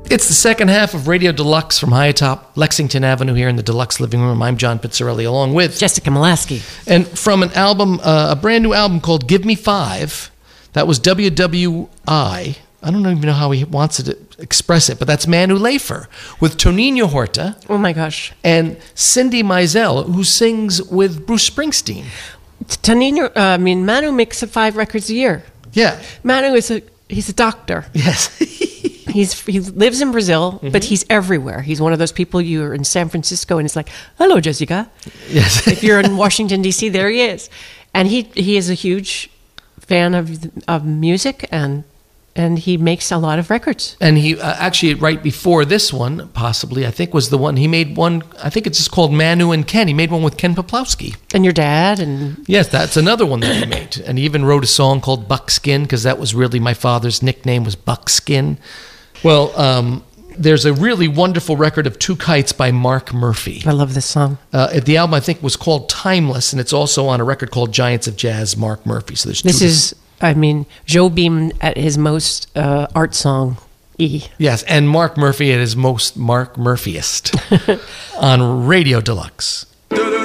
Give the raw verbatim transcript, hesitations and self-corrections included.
It's the second half of Radio Deluxe from high atop Lexington Avenue here in the Deluxe Living Room. I'm John Pizzarelli, along with Jessica Molaski. And from an album, uh, a brand new album called Give Me Five, that was W W I. I don't even know how he wants to express it, but that's Manu Lafer with Tonino Horta. Oh my gosh. And Cindy Mizell, who sings with Bruce Springsteen. Tonino, uh, I mean, Manu makes five records a year. Yeah. Manu is a, he's a doctor. Yes. He's He lives in Brazil, mm-hmm. but he's everywhere. He's one of those people, you're in San Francisco and it's like, hello, Jessica. Yes. If you're in Washington, D C, there he is. And he he is a huge fan of of music, and and he makes a lot of records. And he uh, actually, right before this one, possibly, I think was the one, he made one, I think it's just called Manu and Ken. He made one with Ken Poplowski. And your dad. and Yes, that's another one that he made. And he even wrote a song called Buckskin, because that was really my father's nickname was Buckskin. Well, um, there's a really wonderful record of Two Kites by Mark Murphy. I love this song. Uh, the album, I think, was called Timeless, and it's also on a record called Giants of Jazz, Mark Murphy. So there's This two is, I mean, Joe Beam at his most uh, art song-y. Yes, and Mark Murphy at his most Mark Murphyest on Radio Deluxe.